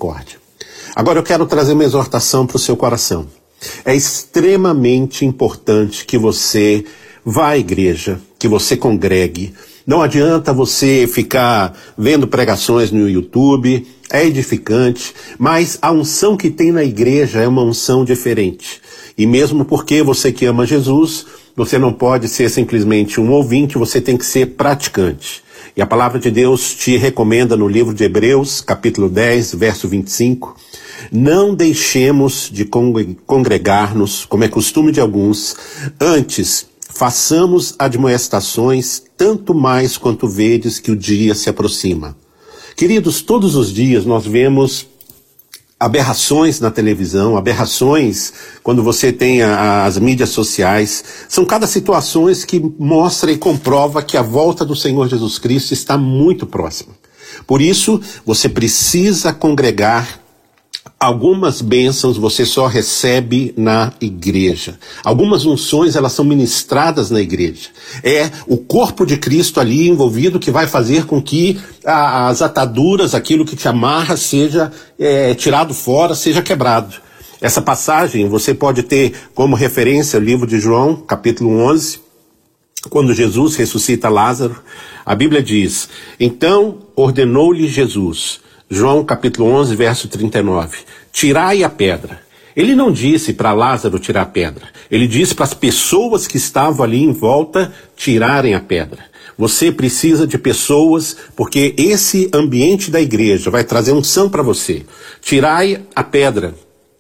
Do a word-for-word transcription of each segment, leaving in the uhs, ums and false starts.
misericórdia. Agora eu quero trazer uma exortação para o seu coração. É extremamente importante que você vá à igreja, que você congregue. Não adianta você ficar vendo pregações no YouTube, é edificante, mas a unção que tem na igreja é uma unção diferente. E mesmo porque você que ama Jesus, você não pode ser simplesmente um ouvinte, você tem que ser praticante. E a palavra de Deus te recomenda no livro de Hebreus, capítulo dez, verso vinte e cinco, não deixemos de congregar-nos, como é costume de alguns, antes façamos admoestações, tanto mais quanto vedes que o dia se aproxima. Queridos, todos os dias nós vemos aberrações na televisão, aberrações quando você tem a, as mídias sociais. São cada situações que mostra e comprova que a volta do Senhor Jesus Cristo está muito próxima. Por isso, você precisa congregar. Algumas bênçãos você só recebe na igreja. Algumas unções, elas são ministradas na igreja. É o corpo de Cristo ali envolvido que vai fazer com que a, as ataduras, aquilo que te amarra, seja é, tirado fora, seja quebrado. Essa passagem você pode ter como referência o livro de João, capítulo onze, quando Jesus ressuscita Lázaro. A Bíblia diz, então ordenou-lhe Jesus, João capítulo onze, verso trinta e nove, tirai a pedra. Ele não disse para Lázaro tirar a pedra. Ele disse para as pessoas que estavam ali em volta tirarem a pedra. Você precisa de pessoas, porque esse ambiente da igreja vai trazer unção para você. Tirai a pedra,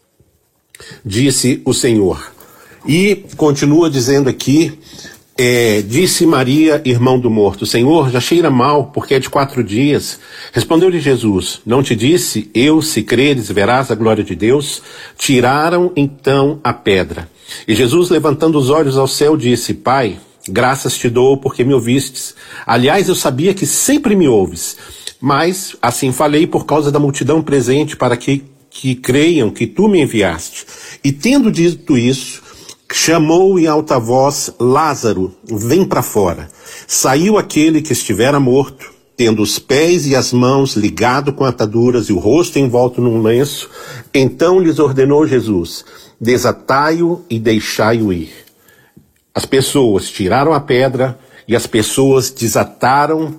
disse o Senhor. E continua dizendo aqui, É, disse Maria, irmão do morto, Senhor, já cheira mal, porque é de quatro dias. Respondeu-lhe Jesus, não te disse, eu, se creres, verás a glória de Deus? Tiraram então a pedra. E Jesus, levantando os olhos ao céu, disse, Pai, graças te dou porque me ouvistes. Aliás, eu sabia que sempre me ouves, mas assim falei por causa da multidão presente, para que, que creiam que tu me enviaste. E tendo dito isso, chamou em alta voz, Lázaro, vem para fora. Saiu aquele que estivera morto, tendo os pés e as mãos ligados com ataduras e o rosto envolto num lenço. Então lhes ordenou Jesus, desatai-o e deixai-o ir. As pessoas tiraram a pedra e as pessoas desataram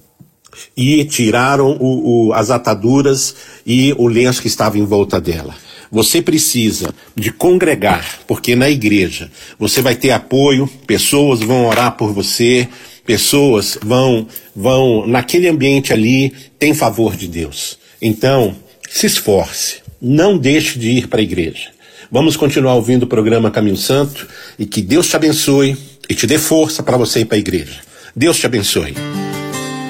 e tiraram o, o, as ataduras e o lenço que estava em volta dela. Você precisa de congregar, porque na igreja você vai ter apoio, pessoas vão orar por você, pessoas vão, vão naquele ambiente ali, tem favor de Deus. Então, se esforce, não deixe de ir para a igreja. Vamos continuar ouvindo o programa Caminho Santo e que Deus te abençoe e te dê força para você ir para a igreja. Deus te abençoe.